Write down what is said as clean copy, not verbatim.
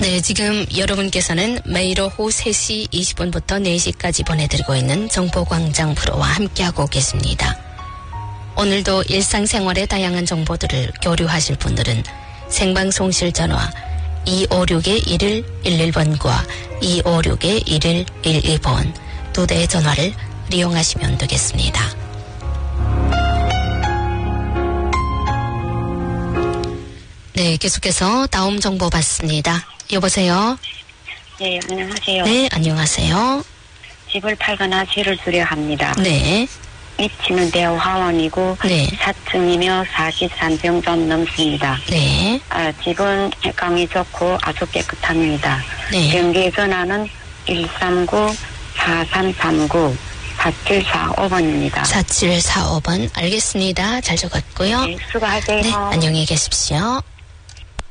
네, 지금 여러분께서는 매일 오후 3시 20분부터 4시까지 보내드리고 있는 정보광장 프로와 함께하고 계십니다. 오늘도 일상생활의 다양한 정보들을 교류하실 분들은 생방송실 전화 256-1111번과 256-1111번 두 대의 전화를 이용하시면 되겠습니다. 네, 계속해서 다음 정보 받습니다. 여보세요? 네, 안녕하세요. 네, 안녕하세요. 집을 팔거나 세를 주려 합니다. 네. 위치는 대우 하원이고 네. 4층이며 43평 좀 넘습니다. 네. 집은 해감이 좋고 아주 깨끗합니다. 네. 경기 전화는 139-4339 4745번입니다. 4745번 알겠습니다. 잘 적었고요. 네, 수고하세요. 네, 안녕히 계십시오.